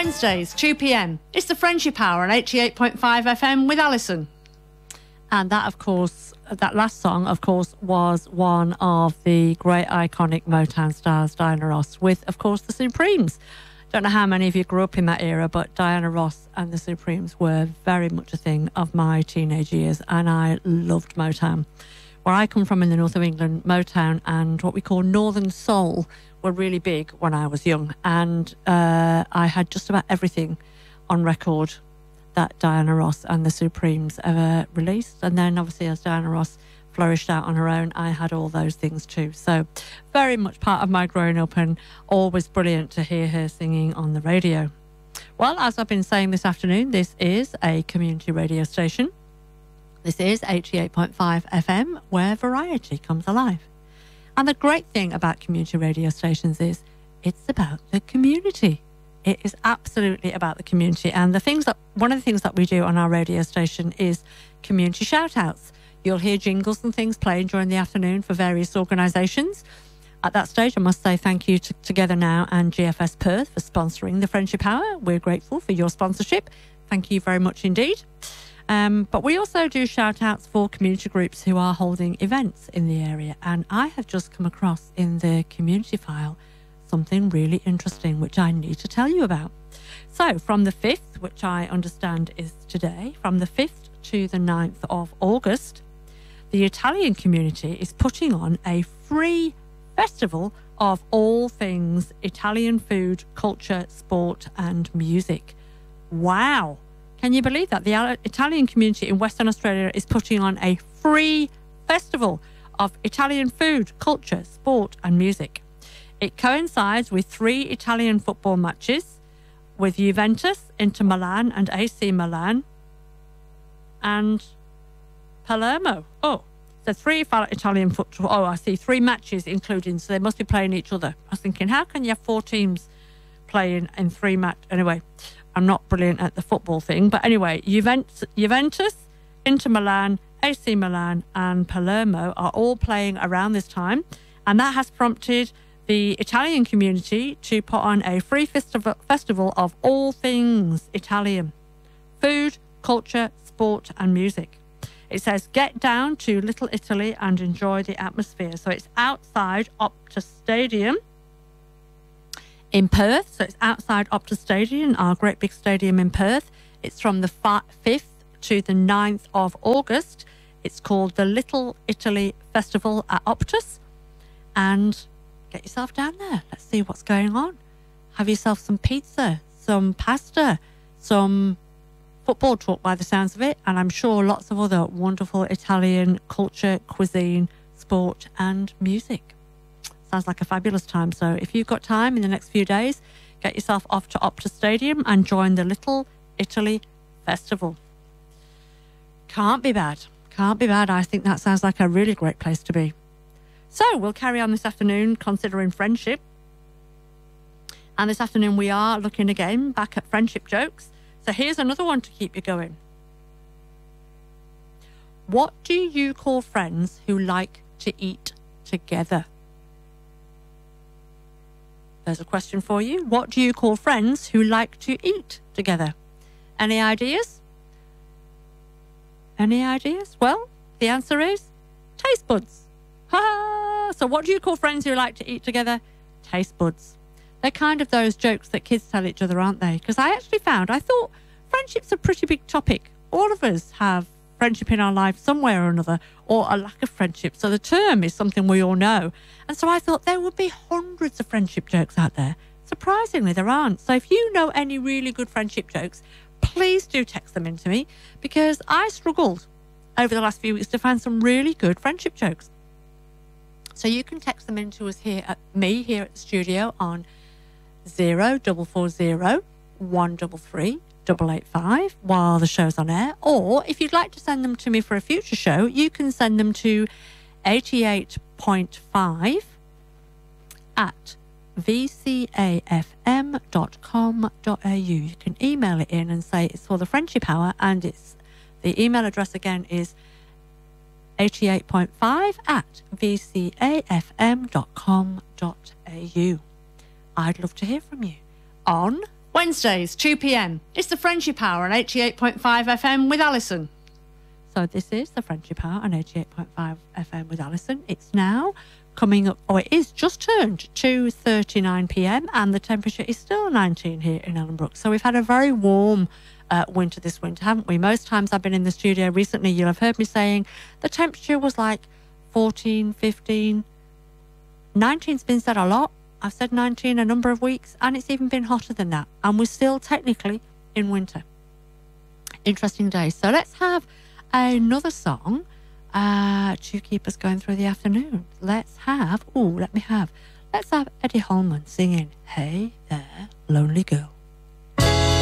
Wednesdays, 2 p.m. It's the Friendship Hour on 88.5 FM with Alison. And that, of course, that last song, of course, was one of the great iconic Motown stars, Diana Ross, with, of course, the Supremes. Don't know how many of you grew up in that era, but Diana Ross and the Supremes were very much a thing of my teenage years, and I loved Motown. Where I come from in the north of England, Motown and what we call Northern Soul were really big when I was young, and I had just about everything on record that Diana Ross and the Supremes ever released. And then obviously as Diana Ross flourished out on her own, I had all those things too. So very much part of my growing up, and always brilliant to hear her singing on the radio. Well, as I've been saying this afternoon, this is a community radio station. This is 88.5 FM, where variety comes alive. And the great thing about community radio stations is it's about the community. It is absolutely about the community. And one of the things that we do on our radio station is community shout-outs. You'll hear jingles and things playing during the afternoon for various organisations. At that stage, I must say thank you to Together Now and GFS Perth for sponsoring the Friendship Hour. We're grateful for your sponsorship. Thank you very much indeed. But we also do shout-outs for community groups who are holding events in the area. And I have just come across in the community file something really interesting, which I need to tell you about. So from the 5th, which I understand is today, from the 5th to the 9th of August, the Italian community is putting on a free festival of all things Italian food, culture, sport and music. Wow! Can you believe that? The Italian community in Western Australia is putting on a free festival of Italian food, culture, sport and music. It coincides with 3 Italian football matches with Juventus, Inter Milan and AC Milan and Palermo. Oh, so 3 Italian football. Oh, I see, 3 matches including, so they must be playing each other. I was thinking, how can you have 4 teams playing in 3 matches? Anyway, I'm not brilliant at the football thing. But anyway, Juventus, Inter Milan, AC Milan and Palermo are all playing around this time. And that has prompted the Italian community to put on a free festival of all things Italian. Food, culture, sport and music. It says, get down to Little Italy and enjoy the atmosphere. So it's outside Optus Stadium in Perth. So it's outside Optus Stadium, our great big stadium in Perth. It's from the 5th to the 9th of August. It's called the Little Italy Festival at Optus. And get yourself down there. Let's see what's going on. Have yourself some pizza, some pasta, some football talk by the sounds of it, and I'm sure lots of other wonderful Italian culture, cuisine, sport and music. Sounds like a fabulous time. So if you've got time in the next few days, get yourself off to Optus Stadium and join the Little Italy Festival. Can't be bad. Can't be bad. I think that sounds like a really great place to be. So we'll carry on this afternoon considering friendship. And this afternoon we are looking again back at friendship jokes. So here's another one to keep you going. What do you call friends who like to eat together? There's a question for you. What do you call friends who like to eat together? Any ideas? Any ideas? Well, the answer is taste buds. So what do you call friends who like to eat together? Taste buds. They're kind of those jokes that kids tell each other, aren't they? Because I thought friendship's a pretty big topic. All of us have friendship in our life somewhere or another, or a lack of friendship. So the term is something we all know. And so I thought there would be hundreds of friendship jokes out there. Surprisingly, there aren't. So if you know any really good friendship jokes, please do text them in to me, because I struggled over the last few weeks to find some really good friendship jokes. So you can text them in to us here at the studio on 0440 133 885 while the show's on air. Or if you'd like to send them to me for a future show, you can send them to 88.5 at vcafm.com.au. You can email it in and say it's for the Friendship Hour, and the email address again is 88.5 at vcafm.com.au. I'd love to hear from you on Wednesdays, 2 p.m. It's the Friendship Hour on 88.5 FM with Alison. So this is the Friendship Hour on 88.5 FM with Alison. It's now coming up, it is just turned 2:39 p.m. and the temperature is still 19 here in Ellenbrook. So we've had a very warm winter this winter, haven't we? Most times I've been in the studio recently, you'll have heard me saying the temperature was like 14, 15, 19's been said a lot. I've said 19 a number of weeks, and it's even been hotter than that. And we're still technically in winter. Interesting day. So let's have another song to keep us going through the afternoon. Let's have Eddie Holman singing Hey There, Lonely Girl.